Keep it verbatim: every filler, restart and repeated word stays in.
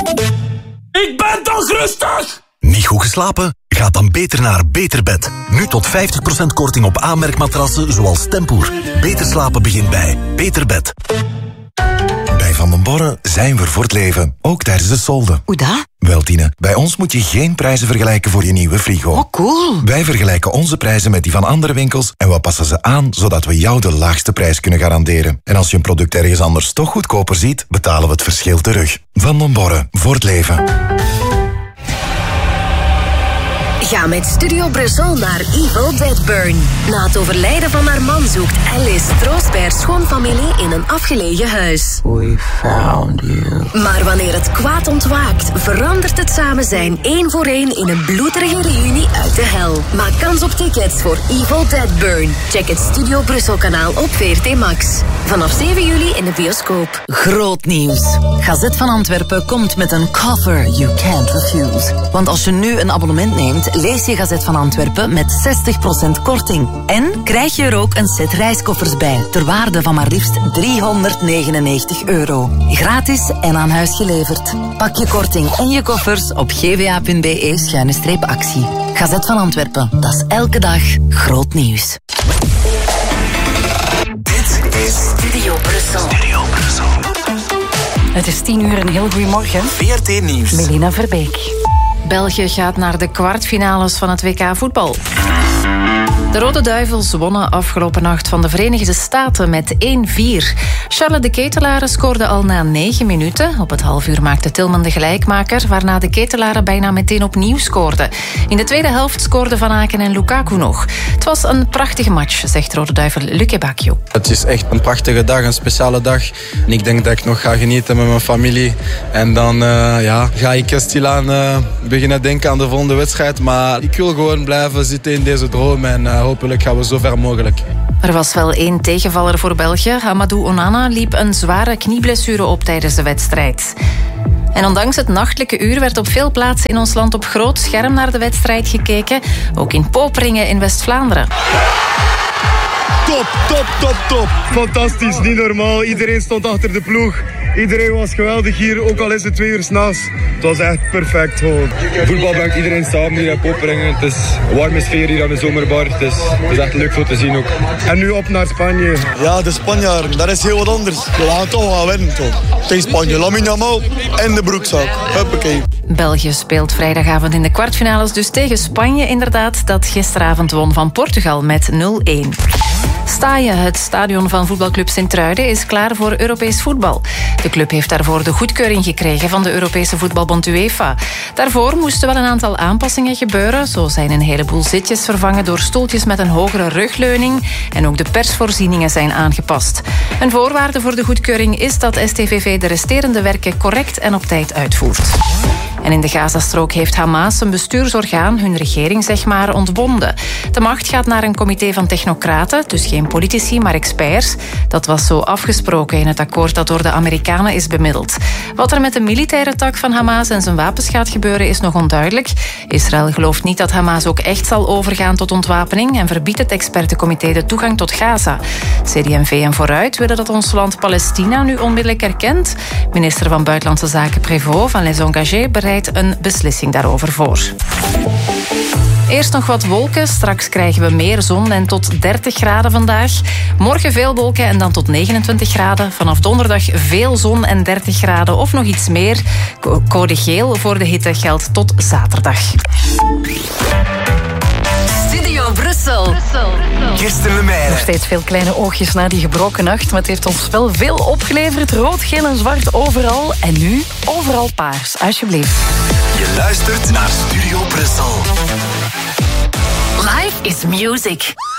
Ik ben toch rustig! Niet goed geslapen? Ga dan beter naar Beter Bed. Nu tot vijftig procent korting op aanmerkmatrassen zoals Tempoor. Beter slapen begint bij Beter Bed. Bij Van den Borre zijn we voor het leven, ook tijdens de solden. Hoe dat? Wel, Tine, bij ons moet je geen prijzen vergelijken voor je nieuwe frigo. Oh, cool. Wij vergelijken onze prijzen met die van andere winkels en we passen ze aan, zodat we jou de laagste prijs kunnen garanderen. En als je een product ergens anders toch goedkoper ziet, betalen we het verschil terug. Van den Borre, voor het leven. Ga met Studio Brussel naar Evil Dead Burn. Na het overlijden van haar man zoekt Alice troost bij haar schoonfamilie in een afgelegen huis. We found you. Maar wanneer het kwaad ontwaakt, verandert het samen zijn één voor één in een bloederige reunie uit de hel. Maak kans op tickets voor Evil Dead Burn. Check het Studio Brussel kanaal op V R T Max. Vanaf zeven juli in de bioscoop. Groot nieuws. Gazet van Antwerpen komt met een cover you can't refuse. Want als je nu een abonnement neemt, lees je Gazet van Antwerpen met zestig procent korting. En krijg je er ook een set reiskoffers bij, ter waarde van maar liefst driehonderdnegenennegentig euro. Gratis en aan huis geleverd. Pak je korting en je koffers op gva.be schuine streep actie. Gazet van Antwerpen, dat is elke dag groot nieuws. Dit is Studio Brussel. Studio Brussel. Het is tien uur, een heel goeiemorgen. V R T Nieuws. Melina Verbeek. België gaat naar de kwartfinales van het W K voetbal. De Rode Duivels wonnen afgelopen nacht van de Verenigde Staten met één vier. Charles de Ketelaere scoorde al na negen minuten. Op het halfuur maakte Tilman de gelijkmaker, waarna de Ketelaren bijna meteen opnieuw scoorden. In de tweede helft scoorden Van Aken en Lukaku nog. Het was een prachtige match, zegt Rode Duivel Luc Bacchio. Het is echt een prachtige dag, een speciale dag. En ik denk dat ik nog ga genieten met mijn familie. En dan uh, ja, ga ik stilaan uh, beginnen denken aan de volgende wedstrijd. Maar ik wil gewoon blijven zitten in deze droom en uh, hopelijk gaan we zo ver mogelijk. Er was wel één tegenvaller voor België. Amadou Onana liep een zware knieblessure op tijdens de wedstrijd. En ondanks het nachtelijke uur werd op veel plaatsen in ons land op groot scherm naar de wedstrijd gekeken. Ook in Poperingen in West-Vlaanderen. Top, top, top, top. Fantastisch, niet normaal. Iedereen stond achter de ploeg. Iedereen was geweldig hier, ook al is het twee uur 's nachts. Het was echt perfect gewoon. Voetbal brengt iedereen samen hier in Poperingen. Het is een warme sfeer hier aan de zomerbar. Het is, het is echt leuk voor te zien ook. En nu op naar Spanje. Ja, de Spanjaarden, dat is heel wat anders. We gaan toch wel winnen, toch? Tegen Spanje, Lamine Yamal en de broekzak. Huppakee. België speelt vrijdagavond in de kwartfinales dus tegen Spanje inderdaad, dat gisteravond won van Portugal met nul één. Staaije, het stadion van voetbalclub Sint-Truiden, is klaar voor Europees voetbal. De club heeft daarvoor de goedkeuring gekregen van de Europese voetbalbond UEFA. Daarvoor moesten wel een aantal aanpassingen gebeuren. Zo zijn een heleboel zitjes vervangen door stoeltjes met een hogere rugleuning. En ook de persvoorzieningen zijn aangepast. Een voorwaarde voor de goedkeuring is dat S T V V de resterende werken correct en op tijd uitvoert. En in de Gazastrook heeft Hamas een bestuursorgaan, hun regering zeg maar, ontbonden. De macht gaat naar een comité van technocraten, dus geen politici, maar experts. Dat was zo afgesproken in het akkoord dat door de Amerikanen is bemiddeld. Wat er met de militaire tak van Hamas en zijn wapens gaat gebeuren is nog onduidelijk. Israël gelooft niet dat Hamas ook echt zal overgaan tot ontwapening en verbiedt het expertencomité de toegang tot Gaza. C D M V en Vooruit willen dat ons land Palestina nu onmiddellijk erkent. Minister van Buitenlandse Zaken Prévost van Les Engagés bereidt een beslissing daarover voor. Eerst nog wat wolken, straks krijgen we meer zon en tot dertig graden vandaag. Morgen veel wolken en dan tot negenentwintig graden. Vanaf donderdag veel zon en dertig graden of nog iets meer. Code geel voor de hitte geldt tot zaterdag. Studio Brussel. Kirsten Lemijnen. Nog steeds veel kleine oogjes na die gebroken nacht, maar het heeft ons wel veel opgeleverd. Rood, geel en zwart overal. En nu overal paars, alsjeblieft. Je luistert naar Studio Brussel. Life is music.